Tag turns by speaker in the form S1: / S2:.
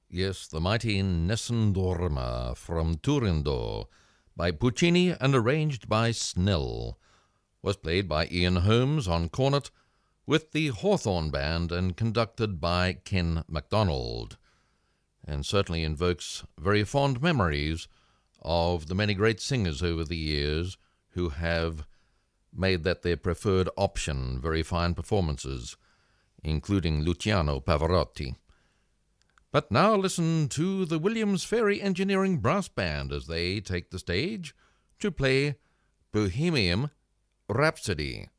S1: Yes, the mighty Nessun Dorma from Turandot, by Puccini and arranged by Snell, was played by Ian Holmes on cornet with the Hawthorne Band and conducted by Ken MacDonald, and certainly invokes very fond memories of the many great singers over the years who have made that their preferred option, very fine performances, including Luciano Pavarotti. But now listen to the Williams Ferry Engineering Brass Band as they take the stage to play Bohemian Rhapsody.